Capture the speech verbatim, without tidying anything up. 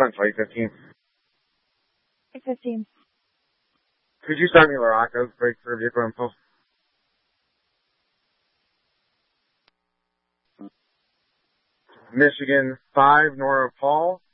Central, eight fifteen. eight fifteen. Could you send me Larocco's break for vehicle info? Michigan five, Nora Paul.